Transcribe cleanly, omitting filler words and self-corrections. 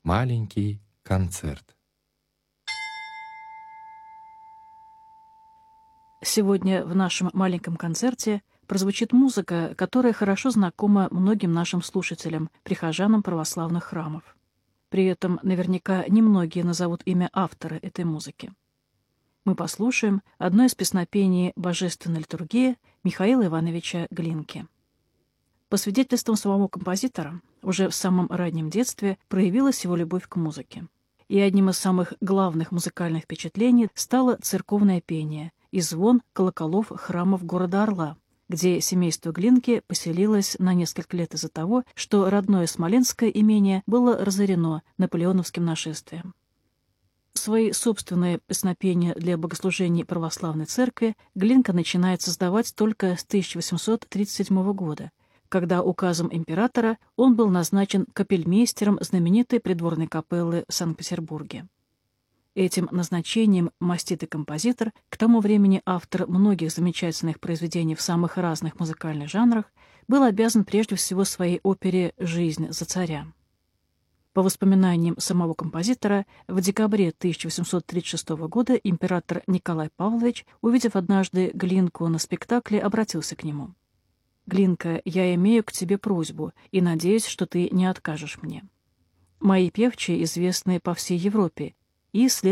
Маленький концерт. Сегодня в нашем маленьком концерте прозвучит музыка, которая хорошо знакома многим нашим слушателям, прихожанам православных храмов. При этом наверняка немногие назовут имя автора этой музыки. Мы послушаем одно из песнопений «Божественной литургии» Михаила Ивановича Глинки. По свидетельствам самого композитора, уже в самом раннем детстве проявилась его любовь к музыке. И одним из самых главных музыкальных впечатлений стало церковное пение и звон колоколов храмов города Орла, где семейство Глинки поселилось на несколько лет из-за того, что родное Смоленское имение было разорено наполеоновским нашествием. Свои собственные песнопения для богослужений православной церкви Глинка начинает создавать только с 1837 года, когда указом императора он был назначен капельмейстером знаменитой придворной капеллы в Санкт-Петербурге. Этим назначением маститый композитор, к тому времени автор многих замечательных произведений в самых разных музыкальных жанрах, был обязан прежде всего своей опере «Жизнь за царя». По воспоминаниям самого композитора, в декабре 1836 года император Николай Павлович, увидев однажды Глинку на спектакле, обратился к нему. «Глинка, я имею к тебе просьбу и надеюсь, что ты не откажешь мне. Мои певчие известны по всей Европе, и,